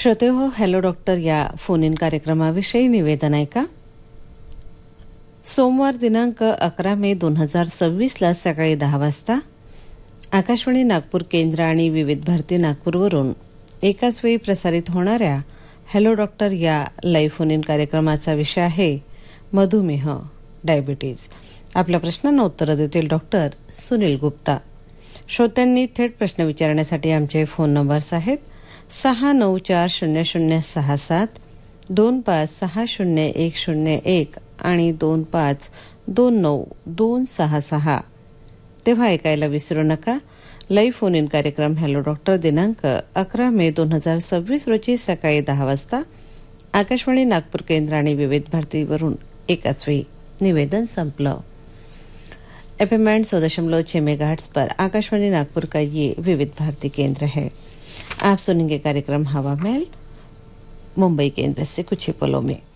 श्रोते हो, hello doctor या फोन इन कार्यक्रमाविषयी निवेदन आहे का? सोमवार दिनांक 11 मे 2026ला सकाळी 10 वाजता आकाशवाणी नागपूर केंद्र आणि विविध भारती नागपूरवरून एकाच वेळी प्रसारित होणाऱ्या हॅलो डॉक्टर या लाईव्ह फोन इन कार्यक्रमाचा विषय आहे मधुमेह, डायबिटीज. आपल्या प्रश्नांना उत्तरं देतील डॉक्टर सुनील गुप्ता. श्रोत्यांनी थेट प्रश्न विचारण्यासाठी आमचे फोन नंबर्स आहेत 6940067, 25600101 आणि 25292266. तेव्हा ऐकायला विसरू नका. लाईव्ह फोन इन कार्यक्रम हॅलो डॉक्टर दिनांक 11 मे 2026 रोजी सकाळी 10 वाजता आकाशवाणी नागपूर केंद्र आणि विविध भारतीवरून एकाच वेळी. निवेदन संपलं. FM 100.6 मेगाहर्ट्ज पर आकाशवाणी नागपुर का ये विविध भारती केंद्र है. आप सुनेंगे कार्यक्रम हवा महल मुंबई केंद्र से कुछ ही पलों में.